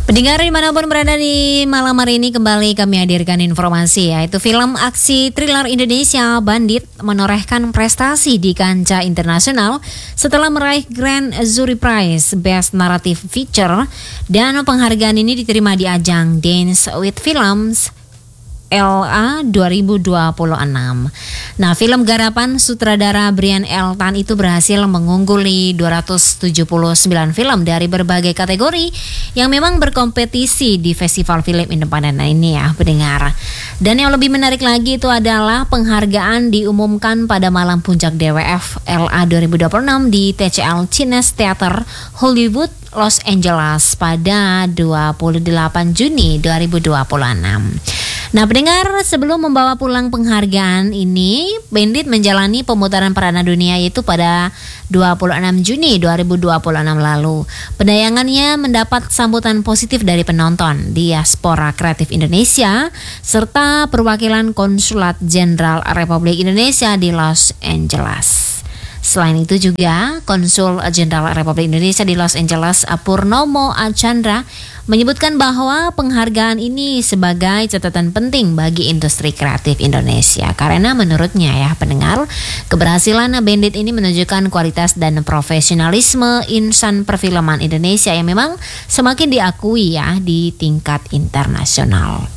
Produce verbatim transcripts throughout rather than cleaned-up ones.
Pendengar dimanapun berada di malam hari ini, kembali kami hadirkan informasi, yaitu film aksi thriller Indonesia Bandit menorehkan prestasi di kancah internasional setelah meraih Grand Jury Prize Best Narrative Feature, dan penghargaan ini diterima di ajang Dance with Films L A dua ribu dua puluh enam. Nah, film garapan sutradara Brian L. Tan itu berhasil mengungguli dua ratus tujuh puluh sembilan film dari berbagai kategori yang memang berkompetisi di festival film independen ini ya, pendengar. Dan yang lebih menarik lagi itu adalah penghargaan diumumkan pada malam puncak D W F L A dua ribu dua puluh enam di T C L Cines Theater Hollywood, Los Angeles pada dua puluh delapan Juni dua ribu dua puluh enam. Nah, pendengar, sebelum membawa pulang penghargaan ini, Bandit menjalani pemutaran perdana dunia yaitu pada dua puluh enam Juni dua ribu dua puluh enam lalu. Penayangannya mendapat sambutan positif dari penonton, diaspora kreatif Indonesia, serta perwakilan Konsulat Jenderal Republik Indonesia di Los Angeles. Selain itu juga, Konsul Jenderal Republik Indonesia di Los Angeles, Purnomo Archandra, menyebutkan bahwa penghargaan ini sebagai catatan penting bagi industri kreatif Indonesia. Karena menurutnya ya, pendengar, keberhasilan Bandit ini menunjukkan kualitas dan profesionalisme insan perfilman Indonesia yang memang semakin diakui ya di tingkat internasional.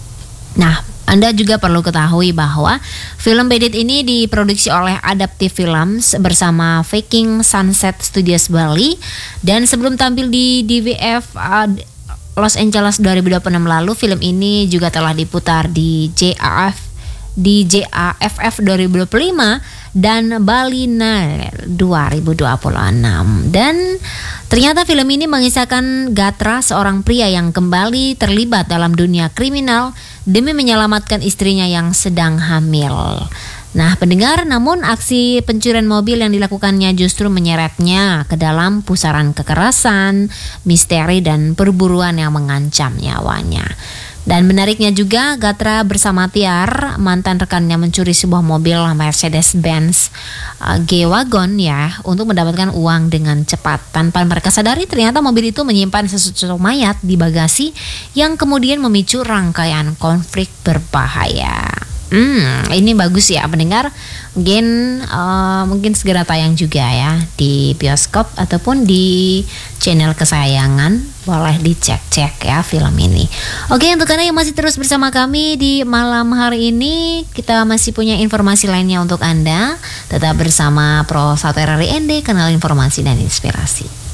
Nah, Anda juga perlu ketahui bahwa film Bandit ini diproduksi oleh Adaptive Films bersama Viking Sunset Studios Bali, dan sebelum tampil di D W F uh, Los Angeles dua ribu dua puluh enam lalu, film ini juga telah diputar di J A F di J A F F dua ribu dua puluh lima dan Bali Night dua ribu dua puluh enam. Dan ternyata film ini mengisahkan Gatra, seorang pria yang kembali terlibat dalam dunia kriminal demi menyelamatkan istrinya yang sedang hamil. Nah, pendengar, namun aksi pencurian mobil yang dilakukannya justru menyeretnya ke dalam pusaran kekerasan, misteri, dan perburuan yang mengancam nyawanya. Dan menariknya juga, Gatra bersama Tiar, mantan rekannya, mencuri sebuah mobil Mercedes-Benz uh, G-Wagon ya, untuk mendapatkan uang dengan cepat. Tanpa mereka sadari, ternyata mobil itu menyimpan sesuatu mayat di bagasi yang kemudian memicu rangkaian konflik berbahaya. Hmm, ini bagus ya, pendengar. Mungkin uh, mungkin segera tayang juga ya di bioskop ataupun di channel kesayangan. Boleh dicek-cek ya film ini. Oke, untuk Anda yang masih terus bersama kami di malam hari ini, kita masih punya informasi lainnya untuk Anda. Tetap bersama Pro satu R R I N D, kanal informasi dan inspirasi.